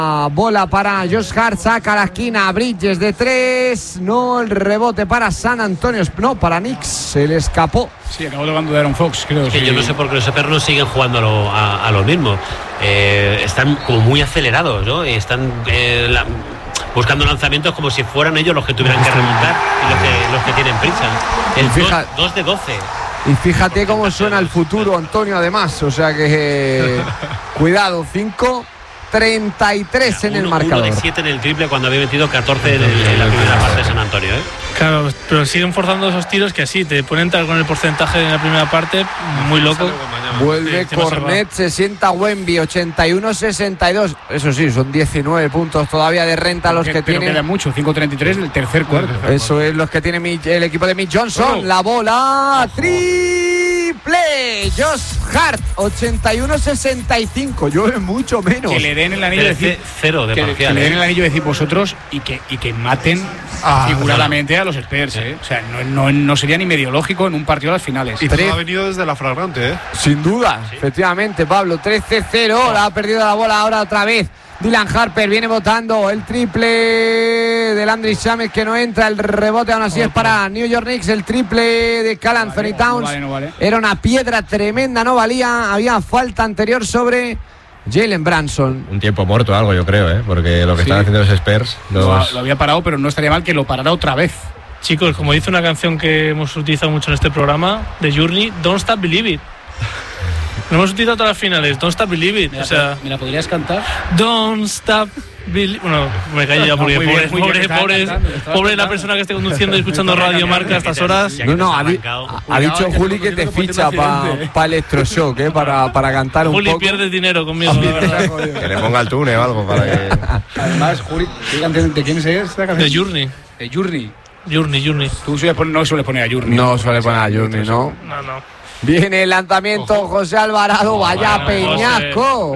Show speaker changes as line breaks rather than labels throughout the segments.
Bola para Josh Hart, saca a la esquina, Bridges de 3, no, el rebote para San Antonio, no, para Knicks, se le escapó.
Sí, acabó tocando de Aaron Fox, creo.
Es que
sí.
yo no sé por qué los Spurs no siguen jugando a lo mismo. Están como muy acelerados, ¿no? Están buscando lanzamientos como si fueran ellos los que tuvieran que remontar y los que tienen prisa. 2 de 12.
Y fíjate cómo suena el futuro, Antonio, además, o sea que cuidado, 5-33 en el marcador.
1 de 7 en el triple cuando había metido 14 en la primera parte de San Antonio, ¿eh?
Claro, pero siguen forzando esos tiros que así te ponen entrar con el porcentaje en la primera parte muy loco.
Vuelve Cornet, se sienta Wemby, 81-62. Eso sí, son 19 puntos todavía de renta los que tienen.
Queda mucho, 5-33 del tercer cuarto.
Eso es los que tiene el equipo de Mitch Johnson. La bola, triple. Josh Hart, 81-65. Llueve mucho menos.
Que le den el anillo de decir
0 de parcial.
Que le den el anillo de decir vosotros y que maten figuradamente a los Spurs, ¿eh? O sea, no sería ni medio lógico en un partido a las finales.
Y todo ha venido desde la flagrante, ¿eh?
Sin duda, sí. Efectivamente, Pablo. 13-0, ha perdido la bola ahora otra vez. Dylan Harper viene botando el triple de Landry Shamet que no entra, el rebote aún así es para New York Knicks, el triple de Karl Anthony Towns.
No vale.
Era una piedra tremenda, no valía, había falta anterior sobre Jalen Brunson.
Un tiempo muerto algo, yo creo, porque lo que están haciendo los Spurs
lo había parado, pero no estaría mal que lo parara otra vez.
Chicos, como dice una canción que hemos utilizado mucho en este programa de Journey, Don't Stop Believe It. Lo hemos utilizado todas las finales, Don't Stop Believe It.
¿Me la podrías cantar?
Don't Stop Believe It. Bueno, me callo ya porque pobre la persona que esté conduciendo y escuchando Radio Marca a estas horas.
No, ha dicho Juli que te ficha para Electroshock, para cantar un
Juli,
poco.
Juli pierdes dinero conmigo.
Que le ponga el túnel o algo para que...
Además, Juli, ¿de quién es esta canción?
De Journey.
De Journey.
Journey.
Tú no sueles poner a Journey.
No suele poner a Journey, ¿no?
No.
Viene el lanzamiento, José Alvarado, vaya peñasco,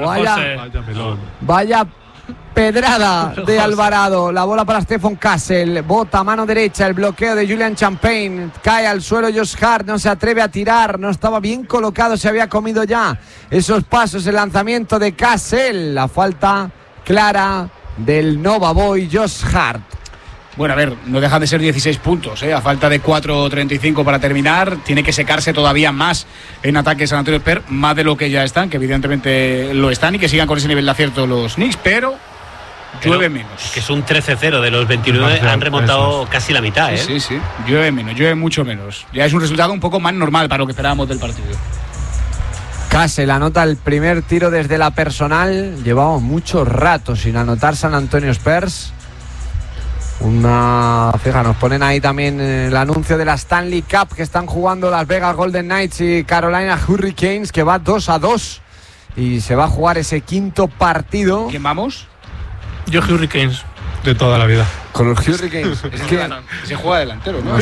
vaya pedrada de Alvarado. La bola para Stephon Castle, bota mano derecha, el bloqueo de Julian Champagne, cae al suelo Josh Hart, no se atreve a tirar, no estaba bien colocado, se había comido ya esos pasos, el lanzamiento de Castle, la falta clara del Nova Boy Josh Hart.
Bueno, a ver, no dejan de ser 16 puntos, a falta de 4.35 para terminar. Tiene que secarse todavía más en ataque San Antonio Spurs, más de lo que ya están, que evidentemente lo están, y que sigan con ese nivel de acierto los Knicks, pero llueve menos.
Que es un 13-0 de los 29, han remontado casi la mitad, ¿eh?
Sí, llueve menos, llueve mucho menos. Ya es un resultado un poco más normal para lo que esperábamos del partido.
Castle anota el primer tiro desde la personal. Llevamos mucho rato sin anotar San Antonio Spurs. Fija, nos ponen ahí también el anuncio de la Stanley Cup que están jugando Las Vegas Golden Knights y Carolina Hurricanes, que va 2-2 y se va a jugar ese quinto partido.
¿Quién vamos?
Yo Hurricanes.
De toda la vida.
Con los Hurricanes. Es que
se juega delantero, ¿no?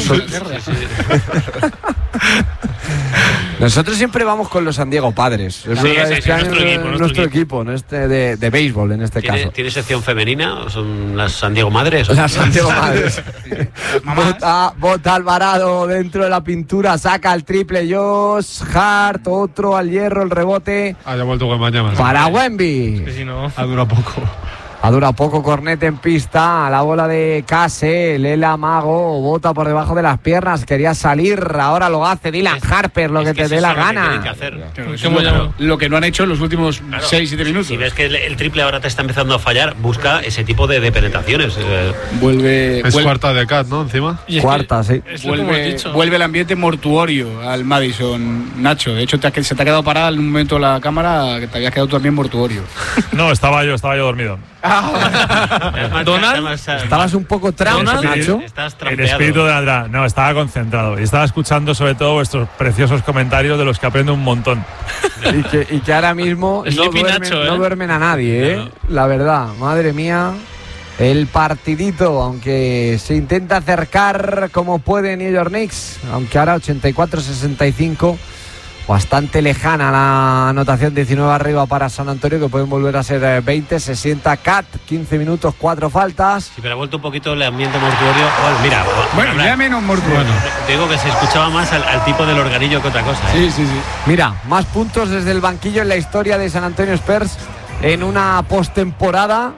Nosotros siempre vamos con los San Diego Padres. Es nuestro equipo, de béisbol en este caso.
¿Tiene sección femenina o son las San Diego Madres?
Las San Diego Madres. Bota Alvarado dentro de la pintura, saca el triple Josh Hart, otro al hierro, el rebote.
Ya vuelto con mañana.
Para Wemby.
Es que si no...
Dura poco.
Dura poco Cornet en pista, a la bola de Case, Lela Mago, bota por debajo de las piernas, quería salir, ahora lo hace Dylan Harper, lo que te dé la gana.
Lo que no han hecho en los últimos 6-7 minutos.
Si ves que el triple ahora te está empezando a fallar, busca ese tipo de penetraciones.
Vuelve
cuarta de Cat, ¿no? Encima.
Cuarta, sí.
Vuelve el ambiente mortuorio al Madison, Nacho. De hecho, se te ha quedado parada en un momento la cámara, que te habías quedado también mortuorio.
No, estaba yo dormido.
Donald,
estabas un poco traumas, Nacho.
El espíritu de la... No, estaba concentrado y estaba escuchando sobre todo vuestros preciosos comentarios de los que aprendo un montón.
y que ahora mismo no duermen a nadie, no. La verdad, madre mía. El partidito, aunque se intenta acercar como puede New York Knicks, aunque ahora 84-65. Bastante lejana la anotación, 19 arriba para San Antonio, que pueden volver a ser 20. Se sienta Cat, 15 minutos, 4 faltas.
Sí, pero ha vuelto un poquito el ambiente mortuorio. Bueno,
ya menos mortuorio.
Te digo que se escuchaba más al tipo del organillo que otra cosa.
Sí.
Mira, más puntos desde el banquillo en la historia de San Antonio Spurs en una postemporada